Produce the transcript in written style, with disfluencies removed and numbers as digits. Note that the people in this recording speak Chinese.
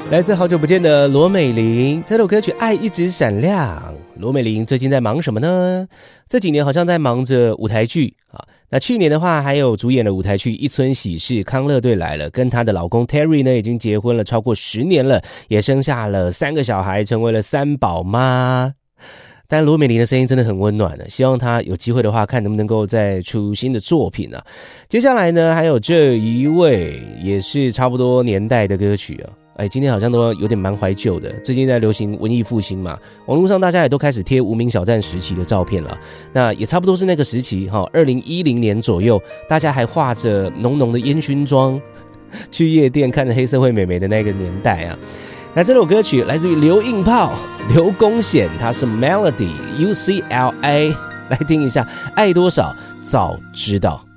来自好久不见的罗美玲，这首歌曲《爱一直闪亮》。罗美玲最近在忙什么呢？这几年好像在忙着舞台剧啊。那去年的话，还有主演了舞台剧《一村喜事》，康乐队来了，跟她的老公 Terry 呢，已经结婚了超过10年了，也生下了3个小孩，成为了3宝妈。但罗美玲的声音真的很温暖的，希望她有机会的话，看能不能够再出新的作品啊。接下来呢，还有这一位也是差不多年代的歌曲啊。今天好像都有点蛮怀旧的，最近在流行文艺复兴嘛，网络上大家也都开始贴无名小站时期的照片了。那也差不多是那个时期2010年左右，大家还画着浓浓的烟熏妆去夜店看着黑社会美眉的那个年代啊。那这首歌曲来自于刘应炮、刘公显，它是 Melody UCLA， 来听一下，爱多少早知道。